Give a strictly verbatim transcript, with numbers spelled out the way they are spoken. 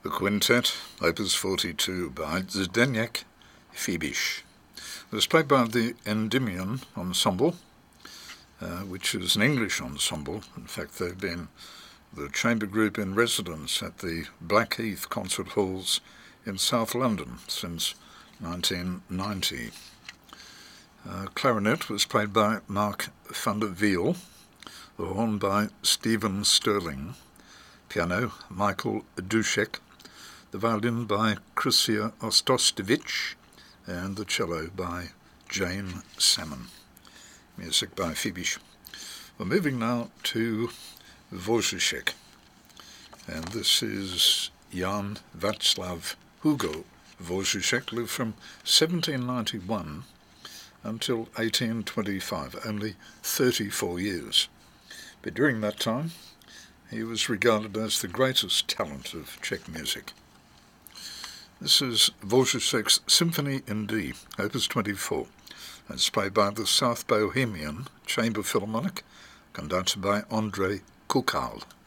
The Quintet, Opus forty-two, by Zdeněk Fibiš. It was played by the Endymion Ensemble, uh, which is an English ensemble. In fact, they've been the chamber group in residence at the Blackheath Concert Halls in South London since nineteen ninety. Uh, clarinet was played by Mark van der Wiel, the horn by Stephen Sterling, piano Michael Duszek, the violin by Krysia Ostostevich, and the cello by Jane Salmon. Music by Fibiš. We're moving now to Wojciech, and this is Jan Václav Hugo Wojciech, lived from seventeen ninety-one until eighteen twenty-five, only thirty-four years. But during that time, he was regarded as the greatest talent of Czech music. This is Wojciech's Symphony in D, Opus twenty-four. It's played by the South Bohemian Chamber Philharmonic, conducted by Andrei Kukal.